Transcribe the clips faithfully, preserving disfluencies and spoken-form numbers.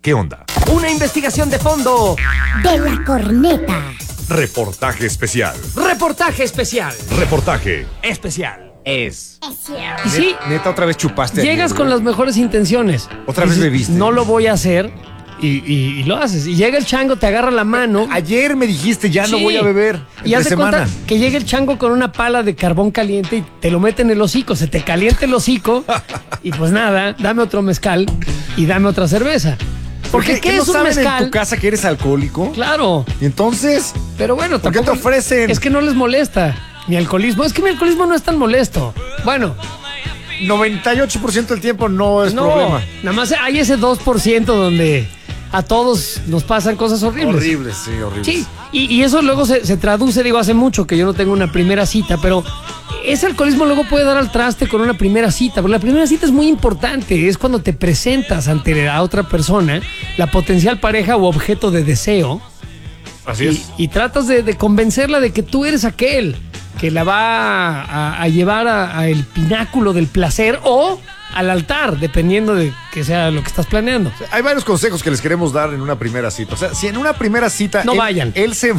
¿Qué onda? Una investigación de fondo de la corneta. Reportaje especial. Reportaje especial. Reportaje. Especial. Es. Y sí, Neta, otra vez chupaste. llegas ayer, con güey. las mejores intenciones. Otra vez Dices, bebiste. No lo voy a hacer. Y, y- y lo haces. Y llega el chango, te agarra la mano. Ayer me dijiste, ya no Sí. voy a beber. Y entre hace cuenta semana. que llega el chango con una pala de carbón caliente y te lo mete en el hocico. Se te calienta el hocico. Y pues nada, dame otro mezcal y dame otra cerveza. Porque ¿qué, no es un saben mezcal? en tu casa que eres alcohólico? Claro. Y entonces, Pero bueno, ¿por qué tampoco- te ofrecen? Es que no les molesta. Mi alcoholismo. Es que mi alcoholismo no es tan molesto. Bueno, noventa y ocho por ciento del tiempo no es no. problema. Nada más hay ese dos por ciento donde a todos nos pasan cosas horribles. Horribles, sí, horribles. Sí, y, y eso luego se, se traduce, digo, hace mucho que yo no tengo una primera cita, pero ese alcoholismo luego puede dar al traste con una primera cita, porque la primera cita es muy importante, es cuando te presentas ante la otra persona, la potencial pareja o objeto de deseo, Así y, es. y tratas de, de convencerla de que tú eres aquel que la va a, a llevar a- a el pináculo del placer o al altar, dependiendo de que sea lo que estás planeando. Hay varios consejos que les queremos dar en una primera cita. O sea, si en una primera cita... No él- vayan. Él se...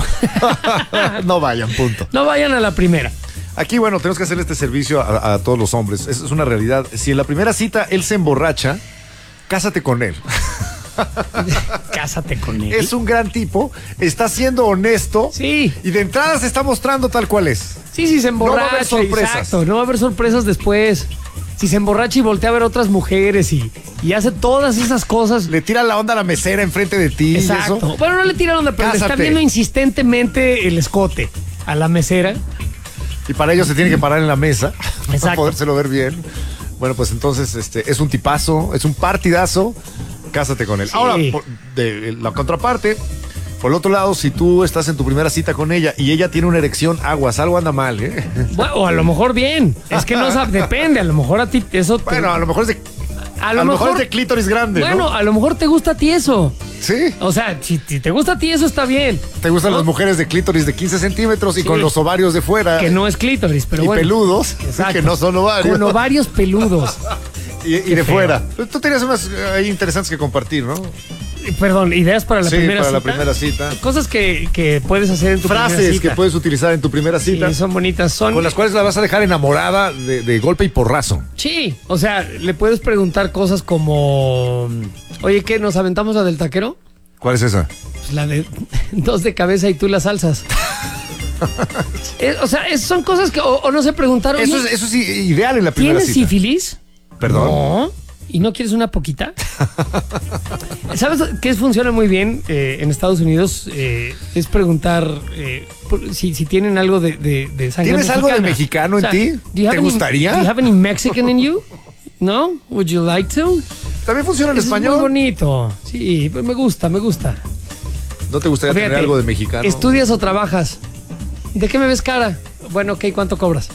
no vayan, punto. No vayan a la primera. Aquí, bueno, tenemos que hacerle este servicio a, a todos los hombres. Es, es una realidad. Si en la primera cita él se emborracha, cásate con él. Cásate con él. Es un gran tipo, está siendo honesto. Sí. Y de entrada se está mostrando tal cual es. Sí, sí, se emborracha. No va a haber sorpresas. Exacto, no va a haber sorpresas después. Si se emborracha y voltea a ver otras mujeres y, y hace todas esas cosas. Le tira la onda a la mesera enfrente de ti. y Exacto. eso. Bueno, no le tira onda, pero le está Cásate. viendo insistentemente el escote a la mesera. Y para ello se tiene que parar en la mesa para Exacto. podérselo ver bien. Bueno, pues entonces este es un tipazo, es un partidazo. Cásate con él. Sí. Ahora, por- de la contraparte, por el otro lado, si tú estás en tu primera cita con ella y ella tiene una erección, aguas, algo anda mal, ¿eh? Bueno, o a lo mejor bien. Es que no sabe, depende. A lo mejor a ti eso te- Bueno, a lo mejor es de, a a lo mejor es de clítoris grande, Bueno, ¿no? a lo mejor te gusta a ti eso. Sí. O sea, si, si te gusta a ti eso está bien. Te gustan ¿no? las mujeres de clítoris de quince centímetros y Sí. con los ovarios de fuera. Que no es clítoris, pero y bueno. peludos, Exacto. que no son ovarios. Con ovarios peludos. y, y de feo. fuera. Tú tenías unas eh, ahí interesantes que compartir, ¿no? Perdón, ideas para la Sí, primera para la cita. primera cita. Cosas que, que puedes hacer en tu primera Frases cita. que puedes utilizar en tu primera Sí, cita. son bonitas. Son. Con las cuales la vas a dejar enamorada de, de golpe y porrazo. Sí, o sea, le puedes preguntar cosas como: oye, ¿qué? ¿Nos aventamos la del taquero? ¿Cuál es esa? Pues la de dos de cabeza y tú las salsas. Eh, o sea, es- son cosas que. O, o no sé, preguntar. Eso oye, es, eso es i- ideal en la primera ¿tienes cita. sífilis? Perdón. No. ¿Y no quieres una poquita? ¿Sabes qué funciona muy bien eh, en Estados Unidos? Eh, es preguntar eh, por- si, si tienen algo de, de, de sangre ¿Tienes algo de mexicana. mexicano en ti? do you have ¿Te any- gustaría? Do you have any Mexican in you? ¿No? Would you like to? También funciona en Eso es español. muy bonito. Sí, pues me gusta, me gusta. ¿No te gustaría Fíjate, tener algo de mexicano? ¿estudias o trabajas? ¿De qué me ves cara? Bueno, ok, ¿cuánto cobras?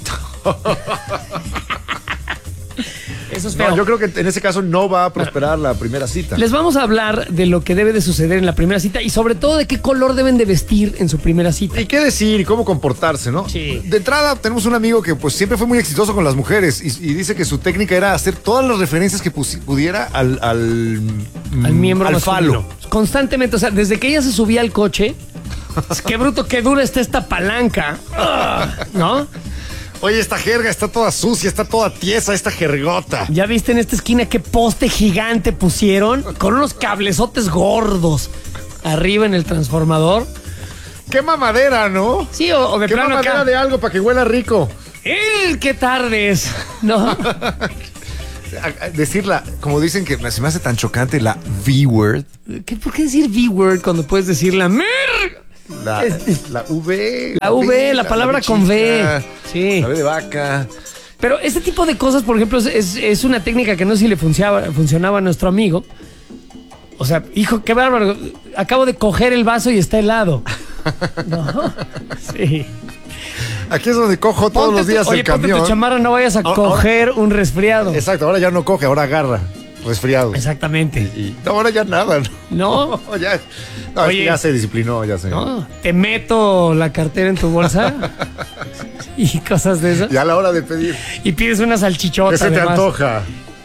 Eso es feo. No, yo creo que en ese caso no va a prosperar la primera cita. Les vamos a hablar de lo que debe de suceder en la primera cita y sobre todo de qué color deben de vestir en su primera cita. ¿Y qué decir y cómo comportarse, no? Sí. De entrada, tenemos un amigo que pues siempre fue muy exitoso con las mujeres y, y dice que su técnica era hacer todas las referencias que pusi- pudiera al... Al, Al miembro al masculino. falo. Constantemente, o sea, desde que ella se subía al coche, es qué bruto, qué dura está esta palanca, ah, ¿no? Oye, esta jerga está toda sucia, está toda tiesa, esta jergota. ¿Ya viste en esta esquina qué poste gigante pusieron? Con unos cablezotes gordos arriba en el transformador. Qué mamadera, ¿no? Sí, o, o de Qué plano mamadera acá. de algo para que huela rico. ¡El qué tardes! ¿No? A- a- Decirla, como dicen que se me hace tan chocante la V-word. ¿Qué, ¿Por qué decir V-word cuando puedes decir la mer? La, Es- la V. La V, la palabra con V. chica, Sí. La V de vaca. Pero este tipo de cosas, por ejemplo, es, es- es una técnica que no sé si le funcionaba, funcionaba a nuestro amigo. O sea, hijo, qué bárbaro. Acabo de coger el vaso y está helado. No. Sí. Aquí es donde cojo todos Ponte los tu- días oye, el ponte camión. tu chamarra, no vayas a Ahora- coger un resfriado. Exacto, ahora ya no coge, ahora agarra. Resfriado. Exactamente. Y, no, ahora ya nada. No. No, ya, no, es Oye. que ya se disciplinó, ya se. No, te meto la cartera en tu bolsa y cosas de esas. Ya a la hora de pedir. Y pides una salchichota. ¿Qué se te además. antoja?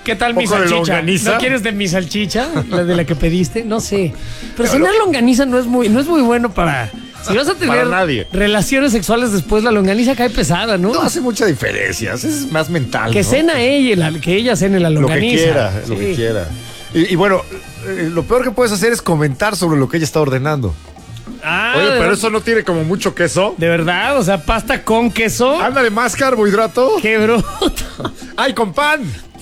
¿Qué tal mi poco de salchicha? longaniza. ¿No quieres de mi salchicha? La de la que pediste, no sé. Pero cenar longaniza no es muy, no es muy bueno para. Si vas a Para tener nadie. relaciones sexuales después, la longaniza cae pesada, ¿no? No hace mucha diferencia, es más mental. Que ¿no? cena ella, la- que ella cene la Lo longaniza. que quiera, lo Sí. que quiera. Y, y bueno, eh, lo peor que puedes hacer es comentar sobre lo que ella está ordenando. Ah, Oye, de, pero ver- eso no tiene como mucho queso. de verdad, o sea, pasta con queso. Ándale, más carbohidrato. Qué bruto. ¡Ay, con pan!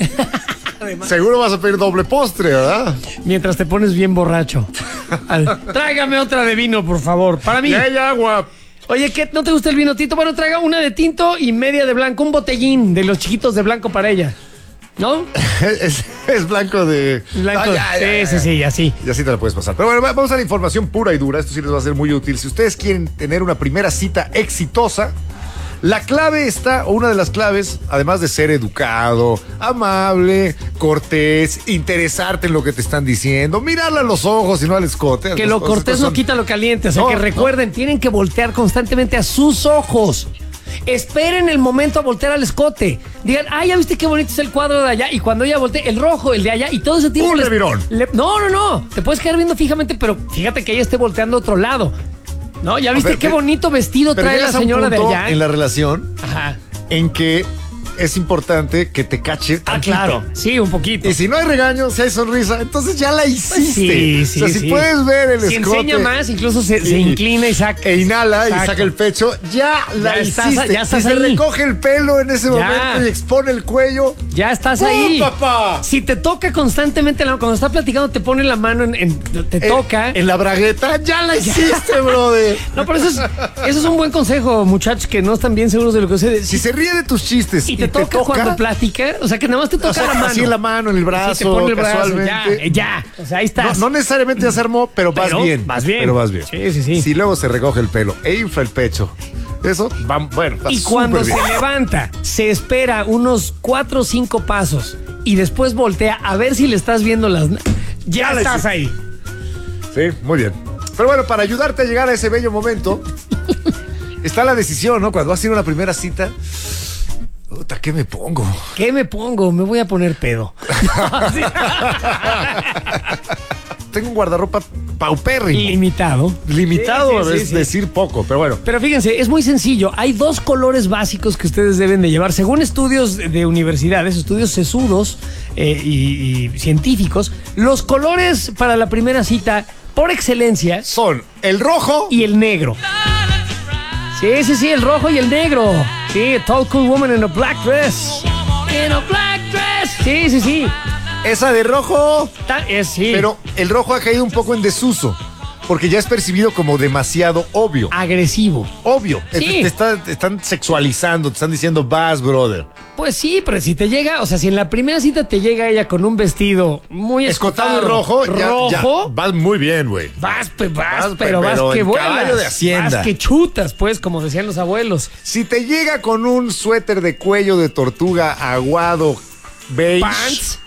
Seguro vas a pedir doble postre, ¿verdad? Mientras te pones bien borracho. Al- Tráigame otra de vino, por favor. Para mí. Y hay agua. Oye, ¿qué? ¿No te gusta el vino tinto? Bueno, traiga una de tinto y media de blanco. Un botellín de los chiquitos de blanco para ella. ¿No? Es, es blanco de... Blanco. Ah, ya, ya, sí, ya. sí, sí, así. Y así te la puedes pasar. Pero bueno, va- vamos a la información pura y dura. Esto sí les va a ser muy útil. Si ustedes quieren tener una primera cita exitosa, la clave está, o una de las claves, además de ser educado, amable, cortés, interesarte en lo que te están diciendo, mirarle a los ojos y no al escote. Que Las lo cosas cortés son- no quita lo caliente. O sea, No, que no. recuerden, tienen que voltear constantemente a sus ojos. Esperen el momento a voltear al escote. Digan, ah, ya viste qué bonito es el cuadro de allá. Y cuando ella voltee, el rojo, el de allá, y todo ese tiempo. Un les- revirón. le- no, no, no. Te puedes quedar viendo fijamente, pero fíjate que ella esté volteando a otro lado. No, ya viste ver, qué pero- bonito vestido Pero trae la llegas a un señora de punto allá. en la relación Ajá. en que es importante que te cache Ah, tantito. claro. Sí, un poquito. Y si no hay regaño, si hay sonrisa, entonces ya la hiciste. Sí, sí, o sea, si sí. puedes ver el Si escote. enseña más, incluso se, se y- inclina y saca. E inhala Exacto. y saca el pecho, ya la Ya estás- hiciste. ya estás si se ahí. recoge el pelo en ese Ya. momento y expone el cuello. Ya estás ¡Uh, ahí. papá! Si te toca constantemente, la- cuando está platicando, te pone la mano en. en- te En- toca. En la bragueta, ya la hiciste, brother. No, pero eso es, eso es un buen consejo, muchachos que no están bien seguros de lo que sucede. Si se ríe de tus chistes y te, toca, cuando platica, o sea, que nada más te toca o sea, la mano. así en la mano, en el brazo, Sí, te pone el brazo, casualmente. ya, eh, ya. O sea, ahí No, estás. no necesariamente ya se armó, pero, Pero vas bien. vas bien. Pero vas bien. Sí, sí, sí. Si luego se recoge el pelo e infla el pecho, eso va, bueno, está Y cuando súper se bien. levanta, se espera unos cuatro o cinco pasos y después voltea a ver si le estás viendo las. na- Ya, Ya la estás hiciste. ahí. Sí, muy bien. Pero bueno, para ayudarte a llegar a ese bello momento, está la decisión, ¿no? Cuando vas a ir a una primera cita, puta, ¿qué me pongo? ¿Qué me pongo? Me voy a poner pedo. Sí. Tengo un guardarropa paupérrimo. Limitado. Limitado Sí, sí, es sí, sí. decir poco, pero bueno. Pero fíjense, es muy sencillo. Hay dos colores básicos que ustedes deben de llevar. Según estudios de universidades, estudios sesudos eh, y, y científicos, los colores para la primera cita, por excelencia, Son el rojo y el negro. Sí, sí, sí, el rojo y el negro. Sí, tall cool woman in a black dress. In a black dress. Sí, sí, sí. esa de rojo. Ta- es, sí. Pero el rojo ha caído un poco en desuso, porque ya es percibido como demasiado obvio. agresivo. Obvio. Sí. Te, te está- te están sexualizando, te están diciendo, vas, brother. Pues sí, pero si te llega, o sea, si en la primera cita te llega ella con un vestido muy Escotado escotado, y rojo, ya- rojo, ya, vas muy bien, güey. vas, pues, vas, Vas, pero vas pero que en vuelas. caballo de hacienda. Vas que chutas, pues, como decían los abuelos. Si te llega con un suéter de cuello de tortuga aguado, beige, Pants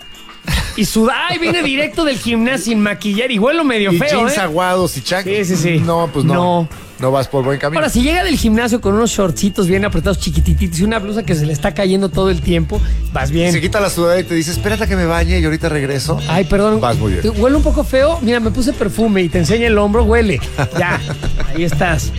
y sudar. Ay, viene directo del gimnasio sin maquillar y huelo medio y feo, jeans ¿eh? aguados y chanclas. Sí, sí, sí. No, pues no. No. No vas por buen camino. Ahora, si llega del gimnasio con unos shortcitos bien apretados, chiquitititos y una blusa que se le está cayendo todo el tiempo, vas bien. Se quita la sudadera y te dice, espérate a que me bañe y ahorita regreso. Ay, perdón. Vas muy bien. ¿Te huele un poco feo? Mira, me puse perfume y te enseña el hombro, huele. Ya, ahí estás.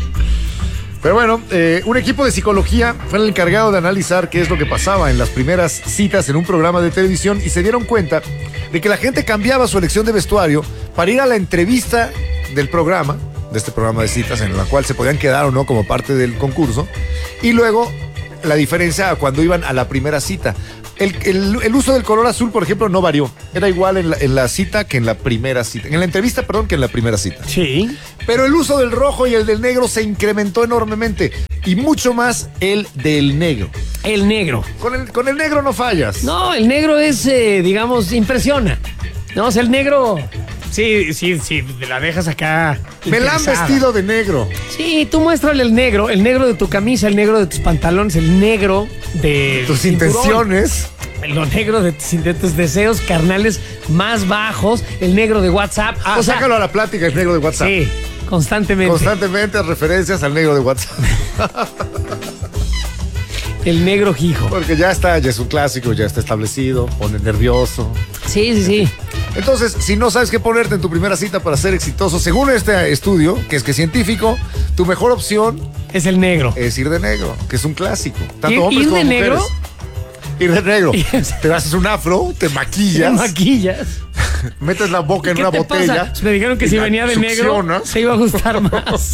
Pero bueno, eh, un equipo de psicología fue el encargado de analizar qué es lo que pasaba en las primeras citas en un programa de televisión y se dieron cuenta de que la gente cambiaba su elección de vestuario para ir a la entrevista del programa, de este programa de citas en la cual se podían quedar o no como parte del concurso, y luego la diferencia a cuando iban a la primera cita. El, el- el uso del color azul, por ejemplo, no varió. Era igual en la, en la cita que en la primera cita. En la entrevista, perdón, que en la primera cita. Sí. Pero el uso del rojo y el del negro se incrementó enormemente. Y mucho más el del negro. El negro. Con el, con el negro no fallas. No, el negro es, eh, digamos, impresiona. No, o sea, el negro. Sí, sí, sí, te la dejas acá. Me la han interesada. vestido de negro. Sí, tú muéstrale el negro, el negro de tu camisa, el negro de tus pantalones, el negro de Tus cinturón, intenciones. lo negro de, tus- de tus deseos carnales más bajos, el negro de WhatsApp. Ah, o sea, sácalo a la plática, el negro de WhatsApp. sí, constantemente. Constantemente referencias al negro de WhatsApp. El negro hijo. Porque ya está, ya es un clásico, ya está establecido, pone nervioso. Sí, sí, sí. Entonces, si no sabes qué ponerte en tu primera cita para ser exitoso, según este estudio, que es que científico, tu mejor opción Es el negro. es ir de negro, que es un clásico. Tanto ¿Ir- hombres ir como de negro? mujeres. Ir de negro. Te haces un afro, te Te maquillas, maquillas. metes la boca en ¿Qué una te botella. pasa? Pues me dijeron que y si la venía de negro succionas, se iba a gustar más.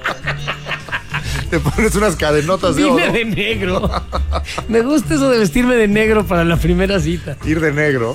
te pones unas cadenotas de oro. Vine de negro. Me gusta eso de vestirme de negro para la primera cita. Ir de negro.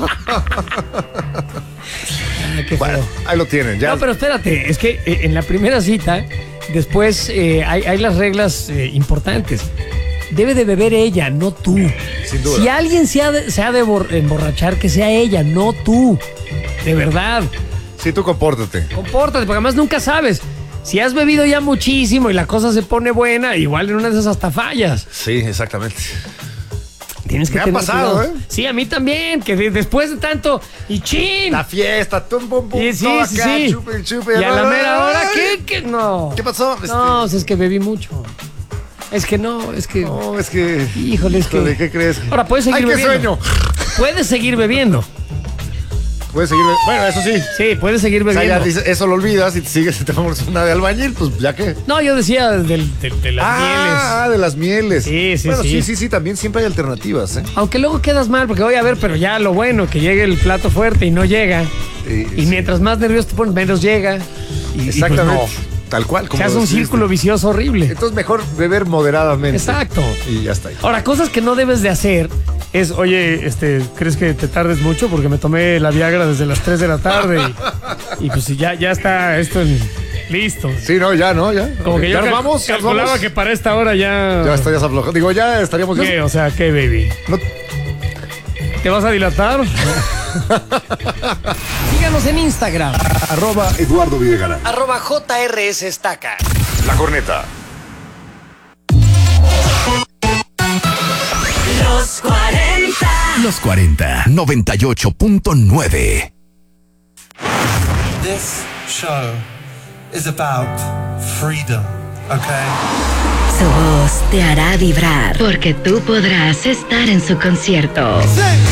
Ah, qué Bueno, feo. ahí lo tienen. Ya. No, pero espérate, es que eh, en la primera cita, después eh, hay, hay las reglas eh, importantes. Debe de beber ella, no tú. Sin duda. Si alguien se ha de, se ha de bor- emborrachar, que sea ella, no tú. De verdad. Sí, tú compórtate. Compórtate, porque además nunca sabes. Si has bebido ya muchísimo y la cosa se pone buena, igual en una de esas hasta fallas. Sí, exactamente. Tienes que Me ha tener pasado, cuidado. ¿eh? Sí, a mí también, que de- después de tanto y chin. La fiesta, tum, bum, bum, Y sí, todo sí, acá, sí. chupe, chupe, Y a la ay, mera hora, ay. ¿qué? ¿Qué? No. ¿Qué pasó? No, es que bebí mucho. Es que no, es que. No, es que. Híjole, es que. Híjole, ¿qué crees? Ahora puedes seguir ¡Ay, qué bebiendo. sueño! Puedes seguir bebiendo. Puedes seguir. Bueno, eso sí. Sí, puedes seguir O sea, bebiendo. ya dices, eso lo olvidas y te sigues y te pones una de albañil, pues ya que. No, yo decía del, del- de las Ah, mieles. de las mieles. Sí, sí, bueno, sí. sí, sí, sí, también siempre hay alternativas, ¿eh? Aunque luego quedas mal, porque voy a ver, pero ya lo bueno, que llegue el plato fuerte y no llega. Eh, Y sí. mientras más nervioso te pones, menos llega. Y, y Exactamente. pues Tal cual. no. Como Se hace un deciste. círculo vicioso horrible. Entonces mejor beber moderadamente. Exacto. Y ya está. Ahora, cosas que no debes de hacer es, oye, este, ¿crees que te tardes mucho? Porque me tomé la Viagra desde las tres de la tarde y, y pues ya, ya está esto en- listo. Sí, no, ya, ¿no? Ya. Como que ya yo nos cal- vamos. ya nos calculaba vamos. que para esta hora ya... Ya estarías aflojado. Digo, ya estaríamos. ¿Qué? O sea, ¿qué, baby? No- ¿Te vas a dilatar? Síganos en Instagram, Arroba Eduardo Videgaray. arroba J R S Estaca. La corneta. Los cuarenta. Los cuarenta, noventa y ocho punto nueve. This show is about freedom, okay? Su voz te hará vibrar porque tú podrás estar en su concierto.